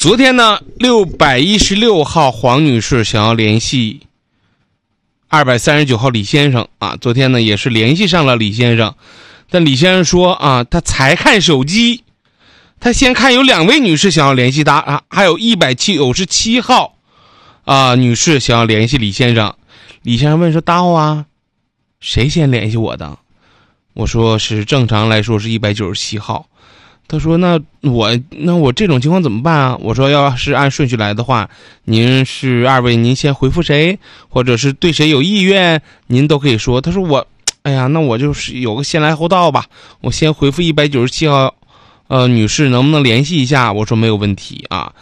昨天呢，616号黄女士想要联系239号李先生啊，昨天呢也是联系上了李先生，但李先生说啊，他才看手机，他先看有2位女士想要联系他啊，还有197号女士想要联系李先生。李先生问说：“大号啊，谁先联系我的？”我说是正常来说是197号。他说那我这种情况怎么办啊？我说要是按顺序来的话，您是2位您先回复谁，或者是对谁有意愿，您都可以说。他说那我就是有个先来后到吧，我先回复197号女士能不能联系一下？我说没有问题啊。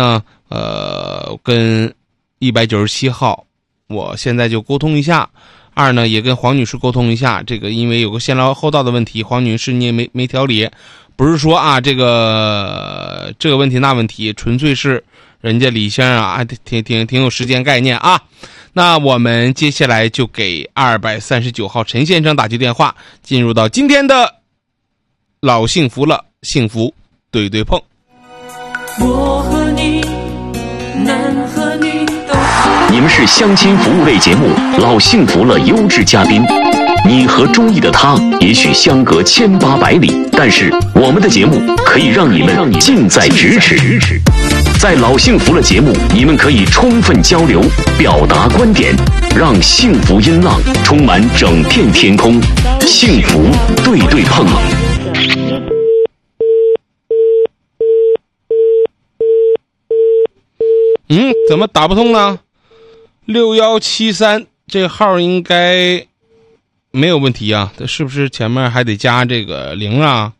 跟197号我现在就沟通一下。2呢也跟黄女士沟通一下，这个因为有个先来后到的问题，黄女士你也没调理，不是说啊这个问题那问题，纯粹是人家李先生啊挺有时间概念啊。那我们接下来就给239号陈先生打去电话，进入到今天的老幸福了，幸福对对碰。 我和你，男和女都你们是相亲服务类节目《老幸福了》优质嘉宾，你和中意的他也许相隔1800里，但是我们的节目可以让你们近在咫尺。在《老幸福了》节目，你们可以充分交流，表达观点，让幸福音浪充满整片天空。幸福对对碰。 怎么打不通呢？6173这个号应该没有问题啊，是不是前面还得加这个0啊？